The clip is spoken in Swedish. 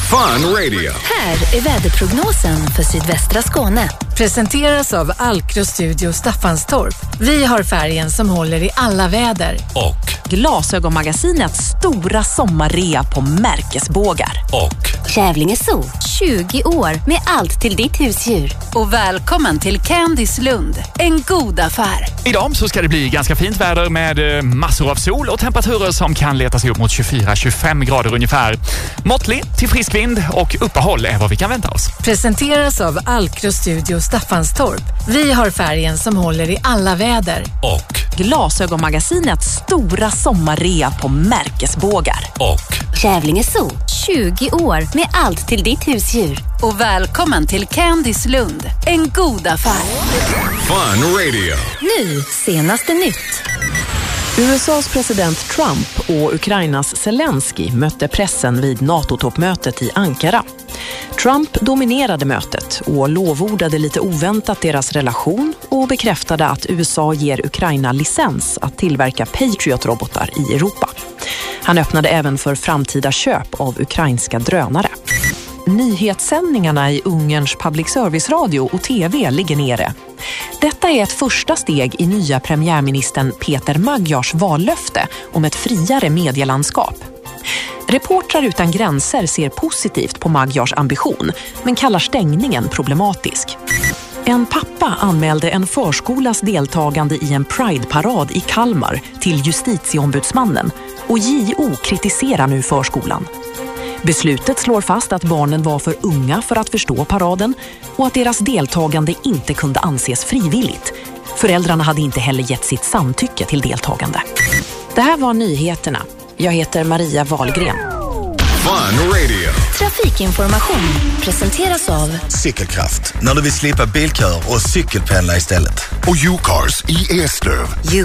Fun Radio. Här är väderprognosen för sydvästra Skåne. Presenteras av Alkro Studio Staffanstorp. Vi har färgen som håller i alla väder. Och Glasögonmagasinets stora sommarrea på märkesbågar. och Kävlinge Zoo, 20 år med allt till ditt husdjur. Och välkommen till Candice Lund, en god affär. Idag så ska det bli ganska fint väder med massor av sol och temperaturer som kan leta sig upp mot 24-25 grader ungefär. Måttlig till frisk vind och uppehåll är vad vi kan vänta oss. Presenteras av Alkro Studio Staffanstorp. Vi har färgen som håller i alla väder. och Glasögonmagasinets stora sommarrea på märkesbågar. och Kävlinge Zoo, 20 år med allt till ditt husdjur. Och välkommen till Candice Lund, en god affär. Fun Radio. Nu, senaste nytt. USAs president Trump och Ukrainas Zelensky mötte pressen vid NATO-toppmötet i Ankara. Trump dominerade mötet och lovordade lite oväntat deras relation och bekräftade att USA ger Ukraina licens att tillverka Patriot-robotar i Europa. Han öppnade även för framtida köp av ukrainska drönare. Nyhetssändningarna i Ungerns public service-radio och tv ligger nere. Detta är ett första steg i nya premiärministern Peter Magyars vallöfte om ett friare medielandskap. Reportrar utan gränser ser positivt på Magyars ambition men kallar stängningen problematisk. En pappa anmälde en förskolas deltagande i en Pride-parad i Kalmar till justitieombudsmannen och JO kritiserar nu förskolan. Beslutet slår fast att barnen var för unga för att förstå paraden och att deras deltagande inte kunde anses frivilligt. Föräldrarna hade inte heller gett sitt samtycke till deltagande. Det här var nyheterna. Jag heter Maria Wahlgren. Fun Radio. Trafikinformation presenteras av Cykelkraft, när du vill slippa bilköer och cykelpendla istället. Och U-Cars i Eslöv.